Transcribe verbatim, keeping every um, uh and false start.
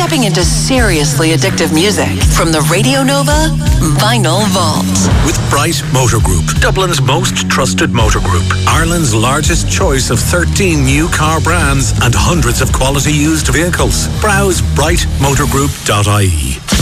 slipping into seriously addictive music from the Radio Nova Vinyl Vault. With Bright Motor Group, Dublin's most trusted motor group, Ireland's largest choice of thirteen new car brands and hundreds of quality used vehicles. Browse bright motor group dot I E.